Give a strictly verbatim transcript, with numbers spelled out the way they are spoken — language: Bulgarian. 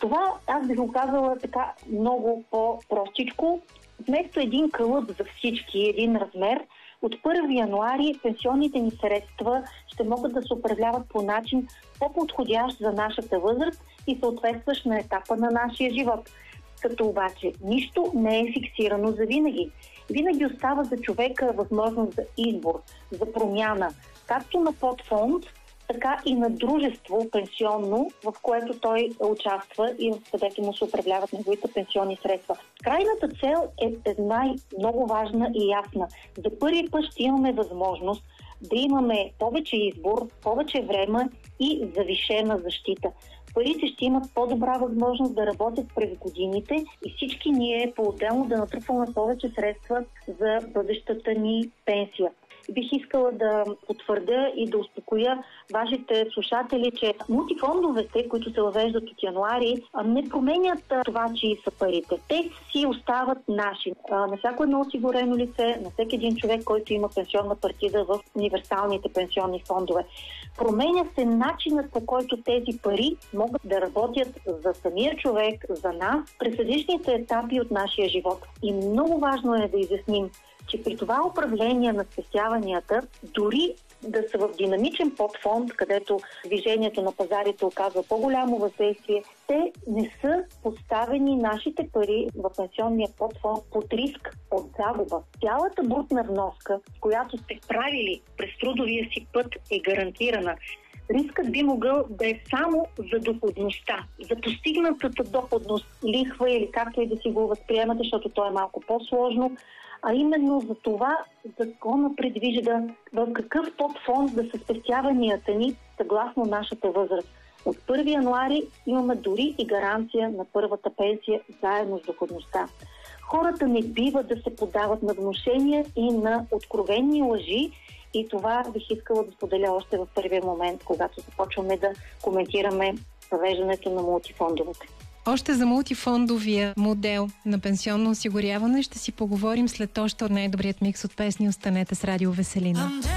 Това аз бих го казала така много по-простичко. Вместо един кълъп за всички, един размер, от първи януари пенсионните ни средства ще могат да се управляват по начин по-подходящ за нашата възраст и съответстващ на етапа на нашия живот. Като обаче нищо не е фиксирано за винаги. Винаги остава за човека възможност за избор, за промяна, както на подфонд, така и на дружество пенсионно, в което той участва и в където му се управляват неговите пенсионни средства. Крайната цел е една много важна и ясна. За първи път ще имаме възможност да имаме повече избор, повече време и завишена защита. Парите ще имат по-добра възможност да работят през годините и всички ние по-отделно да натрупваме повече средства за бъдещата ни пенсия. Бих искала да потвърдя и да успокоя вашите слушатели, че мултифондовете, които се въвеждат от януари, не променят това, чии са парите. Те си остават наши. На всяко едно осигурено лице, на всеки един човек, който има пенсионна партида в универсалните пенсионни фондове. Променя се начинът, по който тези пари могат да работят за самия човек, за нас, през различните етапи от нашия живот. И много важно е да изясним, че при това управление на спестяванията, дори да са в динамичен подфонд, където движението на пазарите оказва по-голямо въздействие, те не са поставени нашите пари в пенсионния подфонд под риск от загуба. Цялата брутна вноска, която сте правили през трудовия си път, е гарантирана. Рискът би могъл да е само за доходността, за постигнатата доходност, лихва или както и да си го възприемате, защото то е малко по-сложно, а именно за това закона предвижда в какъв подфонд да са спестяванията ни съгласно нашата възраст. От първи януари имаме дори и гаранция на първата пенсия заедно с доходността. Хората не бива да се подават на внушения и на откровени лъжи, и това бих искала да споделя още в първия момент, когато започваме да коментираме въвеждането на мултифондовете. Още за мултифондовия модел на пенсионно осигуряване ще си поговорим след още от най-добрият микс от песни. Останете с Радио Веселина.